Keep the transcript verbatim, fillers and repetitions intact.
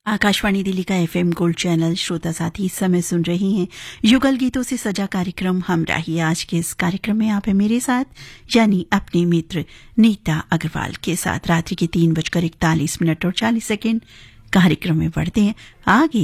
आकाशवाणी दिल्ली का FM gold channel श्रोता साथी इस समय सुन रहे हैं युगल गीतों से सजा कार्यक्रम हमराही। आज के इस कार्यक्रम में आप है मेरे साथ यानी अपने मित्र नीता अग्रवाल के साथ। रात्रि के तीन बजकर इकतालीस मिनट और चालीस सेकेंड कार्यक्रम में बढ़ते हैं आगे।